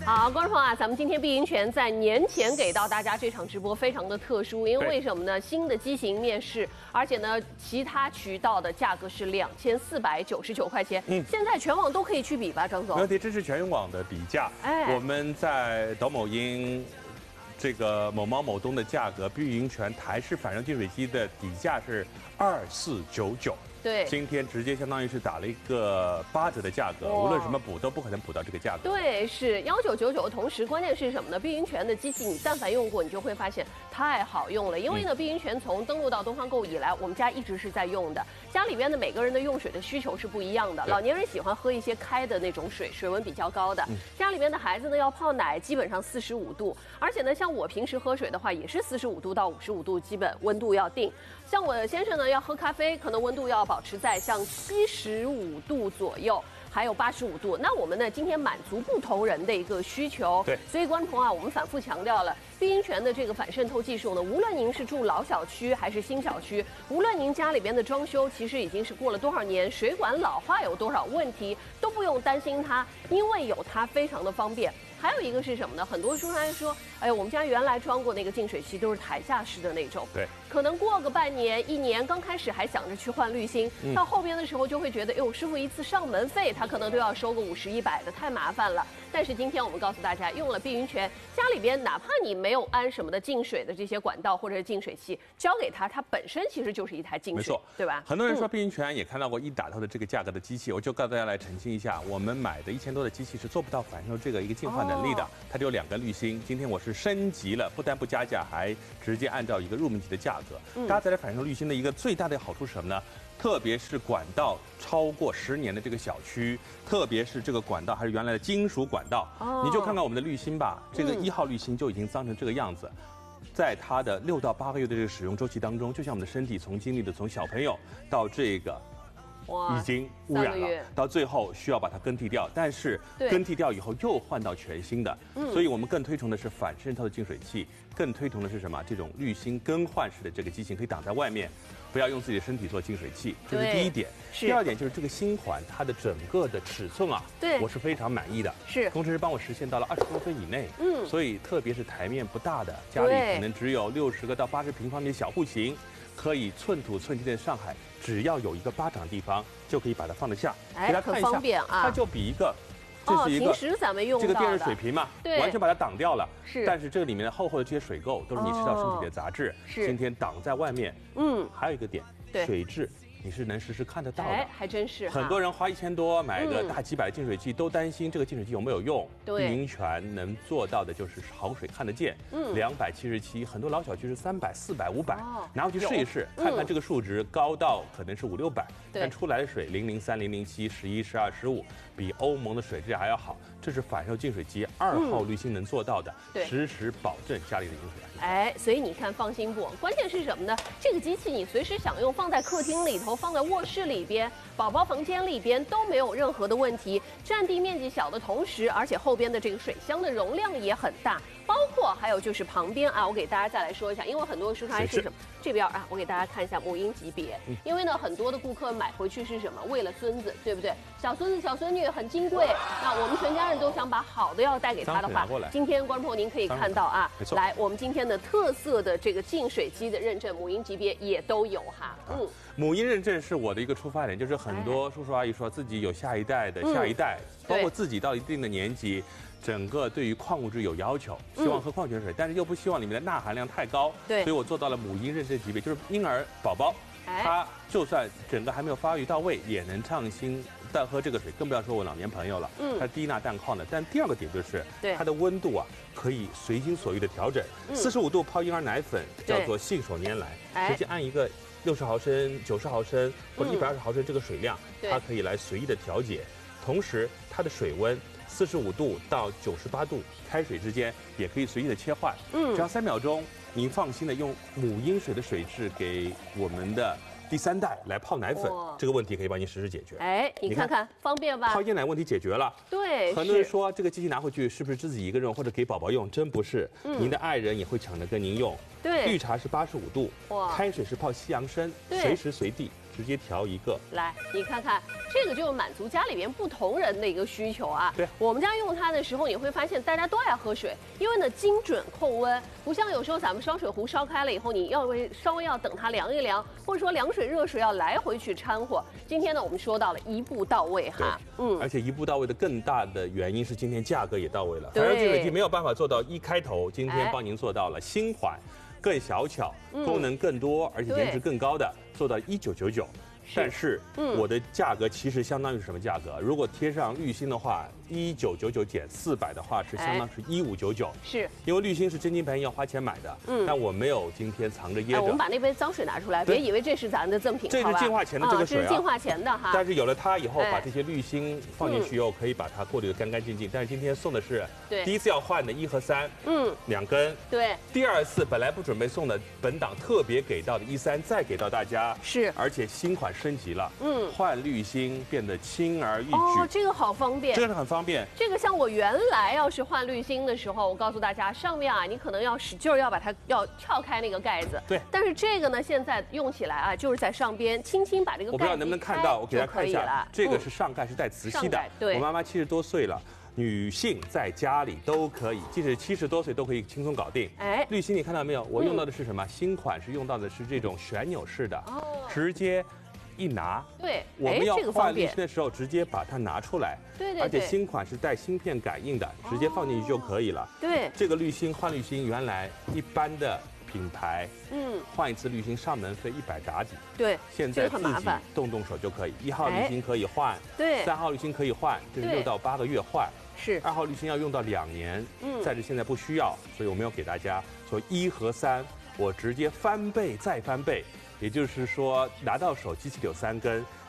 好，观众朋友啊，咱们今天碧云泉在年前给到大家这场直播非常的特殊，因为什么呢？新的机型面世，而且呢，其他渠道的价格是2499块钱。现在全网都可以去比吧，张总？ 没问题，这是全网的比价。我们在抖某音。 这个某猫某东的价格，碧云泉台式反热净水机的底价是2499。 对， 今天直接相当于是打了一个8折的价格，无论什么补都不可能补到这个价格。 对，是1999，同时关键是什么呢？碧云泉的机器，你但凡用过，你就会发现太好用了。因为呢，碧云泉从登陆到东方购物以来，我们家一直是在用的。家里边的每个人的用水的需求是不一样的，老年人喜欢喝一些开的那种水，水温比较高的。家里边的孩子呢，要泡奶，基本上45度，而且呢，像我平时喝水的话，也是45度到55度，基本温度要定。像我先生呢，要喝咖啡，可能温度要保持在像75度左右，还有85度。那我们呢，今天满足不同人的一个需求。 对， 所以观众朋友啊，我们反复强调了碧云泉的这个反渗透技术呢，无论您是住老小区还是新小区，无论您家里边的装修其实已经是过了多少年，水管老化有多少问题，都不用担心它，因为有它非常的方便。 还有一个是什么呢？很多书商说，哎呀，我们家原来装过那个净水器，都是台下式的那种。对，可能过个半年、1年，刚开始还想着去换滤芯，到后边的时候就会觉得，哟，师傅一次上门费，他可能都要收个50、100的，太麻烦了。但是今天我们告诉大家，用了碧云泉，家里边哪怕你没有安什么的净水的这些管道或者是净水器，交给它，它本身其实就是一台净水，没错，对吧？ 很多人说碧云泉也看到过一打头的这个价格的机器，我就告诉大家来澄清一下，我们买的1000多的机器是做不到反渗透这个一个净化能力的，它只有2个滤芯。今天我是升级了，不但不加价，还直接按照一个入门级的价格。搭载了反渗透滤芯的一个最大的好处是什么呢？特别是管道超过10年的这个小区，特别是这个管道还是原来的金属管道，你就看看我们的滤芯吧，这个1号滤芯就已经脏成这个样子。 在它的6到8个月的这个使用周期当中，就像我们的身体经历的从小朋友到这个。 已经污染了，到最后需要把它更替掉，但是更替掉以后又换到全新的，所以我们更推崇的是反渗透的净水器，更推崇的是什么？这种滤芯更换式的这个机型可以挡在外面，不要用自己的身体做净水器，这是第一点。第二点就是这个芯环它的整个的尺寸啊，我是非常满意的。是，工程师帮我实现到了20公分以内，所以特别是台面不大的，家里可能只有60个到80平方米的小户型。 可以寸土寸金的上海，只要有一个巴掌地方，就可以把它放得下。给大家看一下，它就比一个，这是一个平时咱们用这个电热水瓶嘛，完全把它挡掉了。 是， 但是这个里面的厚厚的这些水垢都是你吃到身体的杂质，今天挡在外面。还有一个点，水质。 你是能实时看得到的， 还真是。 很多人花1000多买个大几百的净水器，都担心这个净水器有没有用。碧云泉能做到的就是好水看得见，277，很多老小区是300、400、500，拿回去试一试，看看这个数值高到可能是500、600，但出来的水003、007、11、12、15，比欧盟的水质还要好。这是反渗透净水机2号滤芯能做到的，实时保证家里的饮水安全。 哎，所以你看放心不？关键是什么呢？这个机器你随时想用，放在客厅里头。 放在卧室里边、宝宝房间里边都没有任何的问题，占地面积小的同时，而且后边的这个水箱的容量也很大，包括还有就是旁边啊，我给大家再来说一下，因为很多书上是什么？这边啊，我给大家看一下母婴级别，因为呢很多的顾客买回去是什么？为了孙子，对不对？小孙子、小孙女很金贵，那我们全家人都想把好的要带给他的话，今天观众朋友您可以看到啊，来我们今天的特色的这个净水机的认证，母婴级别也都有哈， 母婴认证是我的一个出发点，就是很多叔叔阿姨说自己有下一代的下一代，包括自己到一定的年纪，整个对于矿物质有要求，希望喝矿泉水，但是又不希望里面的钠含量太高，所以我做到了母婴认证级别，就是婴儿宝宝，他就算整个还没有发育到位，也能畅心的喝这个水，更不要说我老年朋友了，它低钠氮矿的。但第二个点就是它的温度啊，可以随心所欲的调整，45度泡婴儿奶粉叫做信手拈来，直接按一个。 60毫升、90毫升或者120毫升这个水量，它可以来随意的调节。同时，它的水温45度到98度，开水之间也可以随意的切换。只要3秒钟，您放心的用母婴水的水质给我们的第3代来泡奶粉，这个问题可以帮您实时解决。 哎，你看看方便吧？ 泡椰奶问题解决了。对，很多人说这个机器拿回去是不是自己一个人或者给宝宝用？真不是，您的爱人也会抢着跟您用。对，绿茶是85度，开水是泡西洋参，随时随地。 直接调一个。 来，你看看这个就满足家里边不同人的一个需求啊。 对， 我们家用它的时候，你会发现大家都爱喝水，因为呢精准控温，不像有时候咱们烧水壶烧开了以后，你稍微要等它凉一凉，或者说凉水热水要来回去掺和。今天呢，我们说到了一步到位哈， 而且一步到位的更大的原因是今天价格也到位了。 对， 反正这个水机没有办法做到一开头，今天帮您做到了新款，更小巧，功能更多，而且颜值更高的，做到1999。但是，我的价格其实相当于是什么价格？如果贴上滤芯的话，1999减400的话，是相当是1599。 是， 因为滤芯是真金白银要花钱买的，但我没有今天藏着掖着。 我们把那杯脏水拿出来，别以为这是咱的赠品， 这是净化前的这个水啊， 这是净化前的哈。 但是有了它以后，把这些滤芯放进去以后，可以把它过滤得干干净净。但是今天送的是第一次要换的1和3，2根。 对。 第二次本来不准备送的，本档特别给到的1、3再给到大家。 是。 而且新款升级了，换滤芯变得轻而易举。 哦，这个好方便。 这个是很方便。 这个像我原来要是换滤芯的时候，我告诉大家，上面啊，你可能要使劲要把它要撬开那个盖子。 对。 但是这个呢，现在用起来啊，就是在上边轻轻把这个盖子， 我不知道能不能看到，我给大家看一下，这个是上盖是带磁吸的。 对。 我妈妈70多岁了。女性在家里都可以，即使70多岁都可以轻松搞定。哎，滤芯你看到没有？我用到的是什么？新款是用到的是这种旋钮式的，直接一拿。 对， 我们要换滤芯的时候直接把它拿出来。 对对。 而且新款是带芯片感应的，直接放进去就可以了。 对。 这个滤芯换滤芯，原来一般的品牌，换一次滤芯上门费100打底。 对。 现在自己动手就可以，1号滤芯可以换，对，3号滤芯可以换，这是6到8个月换。 是 2号滤芯要用到2年，在这现在不需要，所以我没有给大家。所以1和3，我直接翻倍再翻倍，也就是说拿到手机器里有3根，